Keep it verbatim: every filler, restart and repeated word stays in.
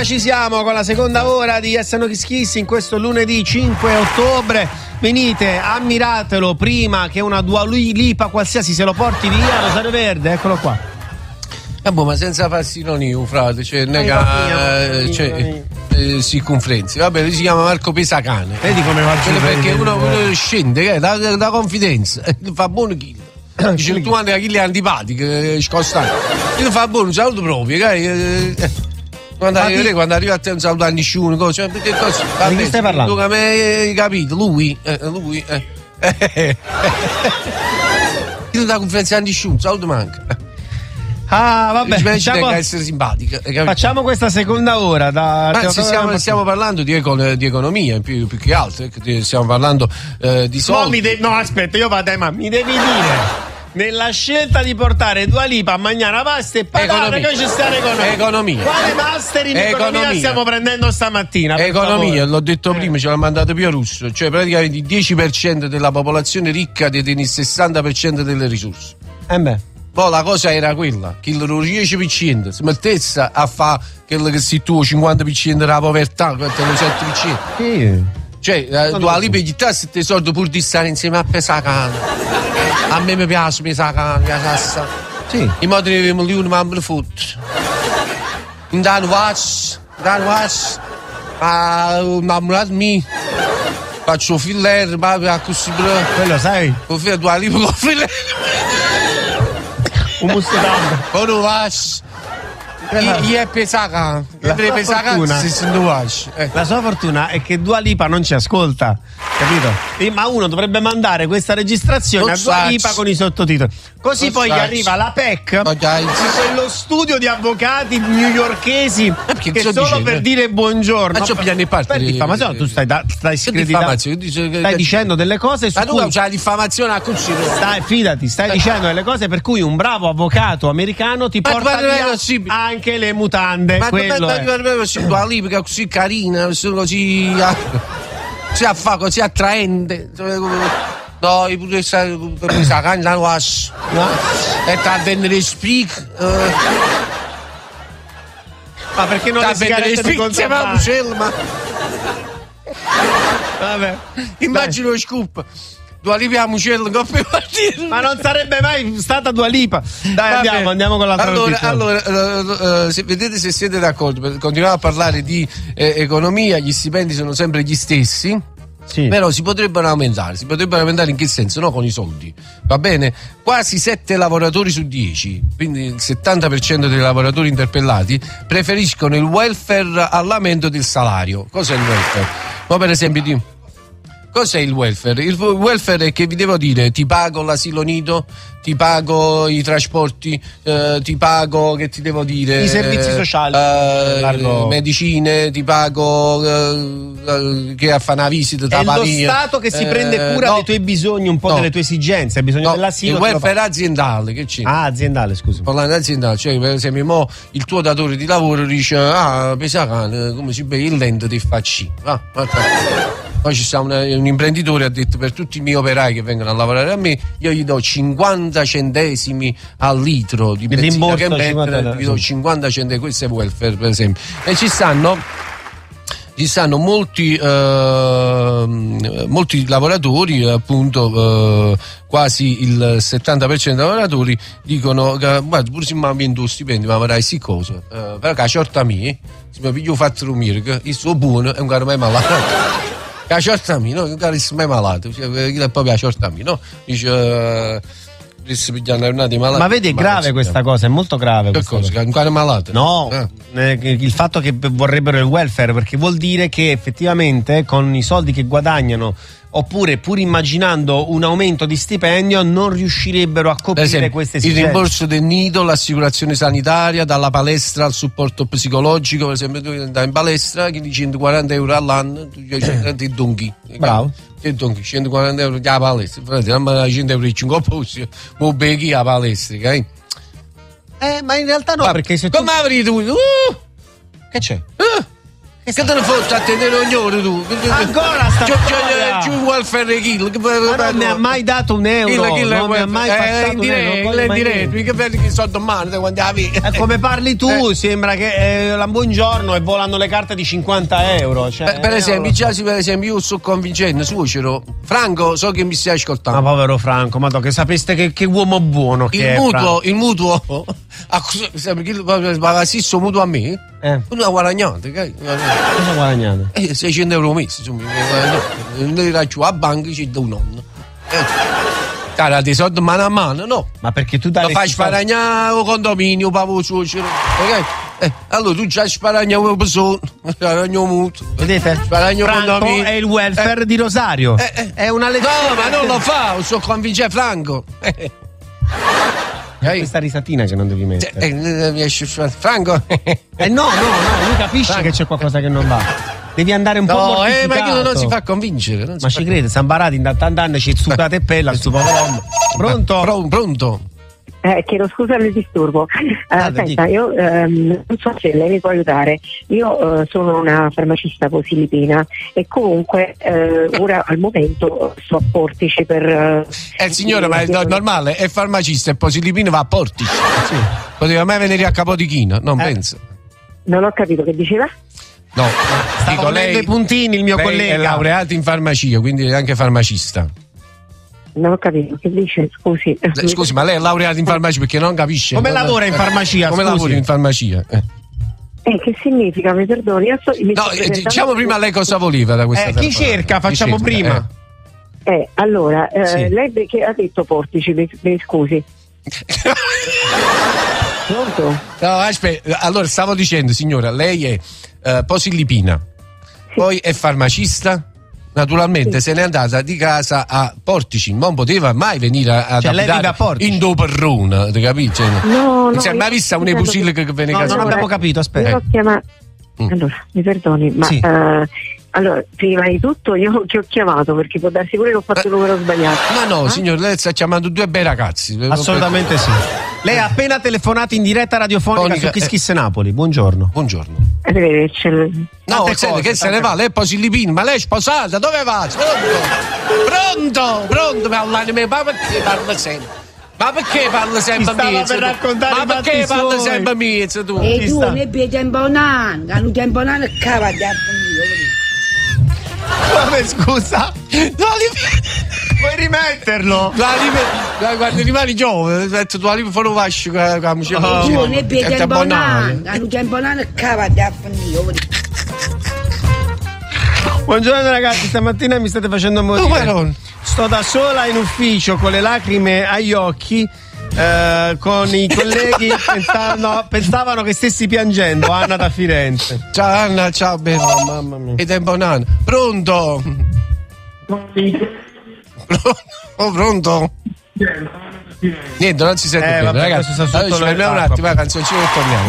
Ora ci siamo con la seconda ora di Yes and No Kiss Kiss in questo lunedì cinque ottobre. Venite, ammiratelo prima che una Dua Lipa qualsiasi se lo porti via. Rosario Verde, eccolo qua. Eh boh, ma senza farsi ironia, frate, cioè, nega, eh, cioè, eh, circonferenze. Vabbè, lui si chiama Marco Pesacane. Vedi come va giù? Perché uno, uno scende, eh, da, da confidenza, eh, fa buono kill. Dice tu anni a kill antipatico, eh, scostante. Io fa buono, un saluto proprio, eh, eh. Quando, arriva, quando arriva a te un saluto a nessuno, cioè, perché cosa? Di chi stai parlando? Tu che hai capito, lui, eh, lui, eh. Io non da confidenza a nessuno, saluto manca. Ah, vabbè, diciamo, che essere simpatica. Facciamo questa seconda ora. Da Ma stiamo, stiamo parlando di, econ- di economia più, più che altro. Stiamo parlando eh, di soldi. No, mi de- no, aspetta, io vado, ma mi devi dire. Nella scelta di portare Dua Lipa a mangiare una pasta e pagare, che ci sta l'economia. Economia. Quale master in economia, economia stiamo prendendo stamattina? Economia, l'ho detto eh. prima, ce l'ha mandato Pio Russo. Cioè praticamente il dieci per cento della popolazione ricca detiene il sessanta per cento delle risorse. Eh beh. Poi la cosa era quella, che il dieci per cento si mettesse a fare quello che si tu cinquanta per cento della povertà, questo è il sette per cento. Sì. Cioè, eh, Dua Lipa gli dà sette soldi pur di stare insieme a Pesacane. A me mi piace Pesacane, mi piace. Sì. In modo che mi liuno ma me ne fotto. In Dan was, Dan was, a innamorato mio. Faccio filler, ma così bro. Quello sai? Con filo Dua Lipa con filler. Un mustang. Ora vas. Gli è Pesacane. La sua fortuna, se si eh. la sua fortuna è che Dua Lipa non ci ascolta, capito? E, ma uno dovrebbe mandare questa registrazione non a Dua Lipa con i sottotitoli. Così non poi gli arriva la P E C di quello studio di avvocati newyorkesi eh, che solo dicendo? per dire buongiorno. Ma c'ho pigliando in parte. Per diffamazione, tu stai, da, stai, stai, stai dicendo delle cose su ma tu cui c'è la diffamazione a così. Stai, fidati, stai eh. dicendo delle cose per cui un bravo avvocato americano ti ma porta via anche le mutande. Ma quello ma per me è Dua Lipa è così carina, così così affa, così attraente. No, io pure questa canna non was. E sta a vendere speak. Ma perché non le sigarette di contrabbando? Ma vabbè, immagino lo scoop. Dua Lipa a Mucello in Coppa Partita. Ma non sarebbe mai stata Dua Lipa. Dai, andiamo, Vabbè. andiamo con l'altra allora, notizia. Allora, uh, uh, se, vedete se siete d'accordo, per continuare a parlare di eh, economia, gli stipendi sono sempre gli stessi. Sì. Però si potrebbero aumentare, si potrebbero aumentare in che senso? No, con i soldi, va bene? Quasi sette lavoratori su dieci, quindi il settanta per cento dei lavoratori interpellati preferiscono il welfare all'aumento del salario. Cos'è il welfare? Ma per esempio di... Cos'è il welfare? Il welfare è che vi devo dire, ti pago l'asilo nido, ti pago i trasporti, eh, ti pago, che ti devo dire? I servizi sociali, eh, medicine, ti pago eh, che a fare una visita da È lo Stato che si eh, prende cura no, dei tuoi bisogni, un po' no, delle tue esigenze, hai bisogno no, dell'asilo. Il welfare aziendale, che c'è? Ah, aziendale, scusa. Parlando aziendale, cioè per esempio mo il tuo datore di lavoro dice, ah, Pesacane, come si vede il lento ti facci. Ah, poi ci sta un, un imprenditore ha detto per tutti i miei operai che vengono a lavorare a me io gli do cinquanta centesimi al litro di benzina che mettere, gli do cinquanta centesimi, questo è welfare per esempio. E ci stanno ci stanno molti eh, molti lavoratori, appunto eh, quasi il settanta per cento dei lavoratori dicono che guarda pure se mi ha vinto un stipendio ma avrai sì cosa eh, però che a certa mia se mi piglio fatto rumire che il suo buono è un caro mai malato. La certa mia, no? Che è mai malato, cioè, è proprio la certa mia, no? Dice, uh, ma vedi è grave questa cosa, è molto grave. Che cosa? Che è ancora malato? No, eh. eh, il fatto che vorrebbero il welfare, perché vuol dire che effettivamente con i soldi che guadagnano, oppure pur immaginando un aumento di stipendio, non riuscirebbero a coprire esempio, queste esigenze. Il rimborso del nido, l'assicurazione sanitaria, dalla palestra al supporto psicologico, per esempio tu andai in palestra, che di centoquaranta euro all'anno, tu ti donchi. Bravo. Ti donchi, centoquaranta euro alla palestra, frate, cento euro in coppa, mo beghi a palestra, ok? Eh, ma in realtà no, ma perché se come tu... avrei tu? Uh! Che c'è? Uh! Che te ne fotti a tenere ognore tu? Ancora sta storia? Giù il welfare kill. Ma non mi ha mai dato un euro. Kill, kill, non mi ha mai passato un euro. In diretto, mica per che so domani quando la vedi. Come parli tu, eh. sembra che eh, la buongiorno e volano le carte di cinquanta euro. Cioè, per, per esempio, già per esempio, io sto convincendo, suocero. Franco, so che mi stai ascoltando. Ma povero Franco, ma che sapeste che, che uomo buono che il è. Mutuo, Franco. Il mutuo, ma stesso mutuo a me? Eh. Non ha guadagnato, che? Cosa guadagnate? Eh, seicento euro mesi, insomma, non era giù a banca, c'è da un nonno. Eh. Cara, ti soldi mano a mano, no? Ma perché tu dai. Lo fai sparagnare il condominio, pavo suocero, ok? Eh, allora tu già sparagni la persona, sparagno mutuo. Vedete? Sparagno Franco è il welfare eh. di Rosario. Eh, eh. È una lezione. No, ma non lo fa, sto convincendo Franco. Eh. Questa risatina che non devi mettere. Eh, mi esce Franco. Eh no, no, no, lui capisce Franco. Che c'è qualcosa che non va. Devi andare un no, po' mortificato. Eh, ma che non si fa convincere. Non ma ci crede, San Barati in tant'anni ci zucate e pella, sto povero. Pronto? Pro, pronto? Eh, chiedo scusa per il disturbo. Uh, ah, senta, io um, non so se lei mi può aiutare. Io uh, sono una farmacista posilipina e comunque uh, ora al momento sto a Portici per. Uh, eh signora, ma è no, normale, è farmacista e posilipina va a Portici. Sì. Poteva mai venire a Capodichino, non eh. penso. Non ho capito che diceva? No, stavo lei i puntini il mio lei collega. È laureato in farmacia, quindi è anche farmacista. Non ho capito, che dice? Scusi. Scusi, ma lei è laureato in farmacia perché non capisce. Come non lavora in farmacia? Come scusi. lavora in farmacia? Eh. Eh, che significa? Mi perdoni. Io so, mi no, diciamo prima lei cosa voleva da questa eh, chi cerca? Facciamo chi cerca, prima. Eh, eh allora, eh, sì. Lei che ha detto Portici, mi, mi scusi. Pronto? No, aspetta, allora stavo dicendo, signora, lei è uh, posilipina, sì. Poi è farmacista. Naturalmente sì. Se n'è andata di casa a Portici, non poteva mai venire a, cioè, a, a in Doperrone, ti capisci? No, non si è mai vista un'epusile che viene no, a casa. Non abbiamo capito, aspetta. Io chiama... mm. Allora, mi perdoni, ma sì. uh, allora, prima di tutto io che ho chiamato perché può darsi pure che ho fatto il numero sbagliato. Ma no, eh? signor, lei sta chiamando due bei ragazzi. Assolutamente sì. Lei ha appena telefonato in diretta radiofonica Fonica, su Kiss Kiss eh. Napoli. Buongiorno. Buongiorno. Arrivederci. No, senti, che se ne va? Lei è posilipina, ma lei è sposata? Dove va? Pronto? Pronto? Pronto? Ma all'anima, ma perché parla sempre? Ma perché parla sempre mia? Per raccontare ma perché parla sempre mia? Tu? E tu ne vedi tempo nano, hanno tempo nano e cava da come scusa? No, puoi rimetterlo? No, guarda, rimani giovane, tu la fuori vascio come ci fa. Tu ne vedi tempo nano, hanno tempo nano e cava da buongiorno ragazzi, stamattina mi state facendo morire. Oh, sto da sola in ufficio con le lacrime agli occhi. Eh, con i colleghi pensavano, pensavano che stessi piangendo. Anna da Firenze. Ciao Anna, ciao bella. Oh, mamma mia. E tempo nano. Pronto? Oh, pronto? Niente, non si sente eh, bene, vabbè, ragazzi. Allora, ci fermiamo un attimo, la canzoncina e torniamo.